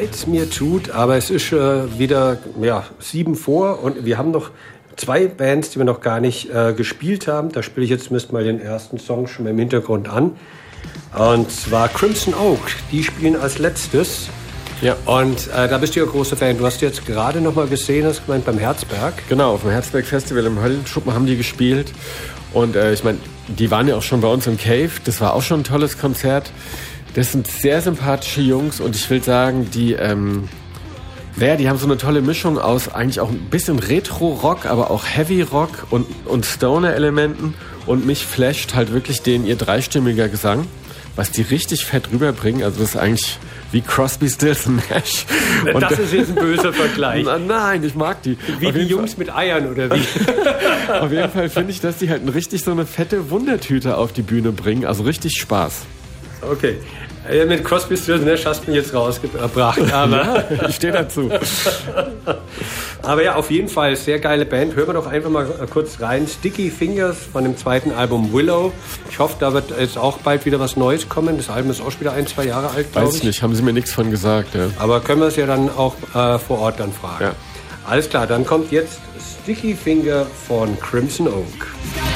leid mir tut, aber es ist wieder 7 vor und wir haben noch 2 Bands, die wir noch gar nicht gespielt haben. Da spiele ich jetzt zumindest mal den ersten Song schon mal im Hintergrund an. Und zwar Crimson Oak. Die spielen als letztes. Ja. Und da bist du ja großer Fan. Du hast jetzt gerade noch mal gesehen, hast gemeint, beim Herzberg. Genau, auf dem Herzberg Festival im Höllenschuppen haben die gespielt. Und ich meine, die waren ja auch schon bei uns im Cave. Das war auch schon ein tolles Konzert. Das sind sehr sympathische Jungs und ich will sagen, die haben so eine tolle Mischung aus eigentlich auch ein bisschen Retro-Rock, aber auch Heavy-Rock und Stoner-Elementen. Und mich flasht halt wirklich ihr dreistimmiger Gesang, was die richtig fett rüberbringen. Also das ist eigentlich wie Crosby, Stills Nash. Und das ist jetzt ein böser Vergleich. Nein, ich mag die. Wie die Jungs mit Eiern oder wie? Auf jeden Fall finde ich, dass die halt richtig so eine fette Wundertüte auf die Bühne bringen. Also richtig Spaß. Okay. Mit Crosby, Stills Nash hast du mich jetzt rausgebracht. Aber ja, ich stehe dazu. Aber ja, auf jeden Fall sehr geile Band. Hören wir doch einfach mal kurz rein. Sticky Fingers von dem zweiten Album Willow. Ich hoffe, da wird jetzt auch bald wieder was Neues kommen. Das Album ist auch schon wieder 1-2 Jahre alt, glaube ich. Weiß ich nicht, haben sie mir nichts von gesagt. Ja. Aber können wir es ja dann auch vor Ort dann fragen. Ja. Alles klar, dann kommt jetzt Sticky Finger von Crimson Oak.